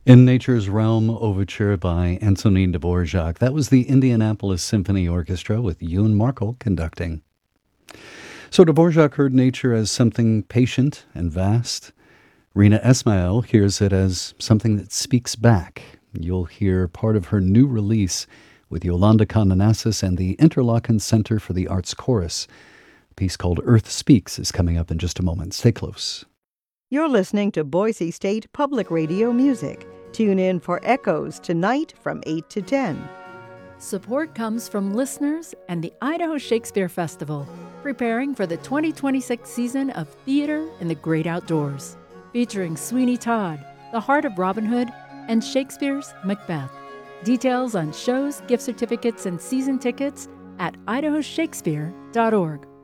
In Nature's Realm Overture by Antonin Dvorak. That was the Indianapolis Symphony Orchestra with Ewan Markle conducting. So Dvorak heard nature as something patient and vast. Rina Esmail hears it as something that speaks back. You'll hear part of her new release with Yolanda Condonasis and the Interlochen Center for the Arts Chorus. A piece called Earth Speaks is coming up in just a moment. Stay close. You're listening to Boise State Public Radio Music. Tune in for Echoes tonight from 8 to 10. Support comes from listeners and the Idaho Shakespeare Festival, preparing for the 2026 season of Theater in the Great Outdoors, featuring Sweeney Todd, The Heart of Robin Hood, and Shakespeare's Macbeth. Details on shows, gift certificates, and season tickets at idahoshakespeare.org.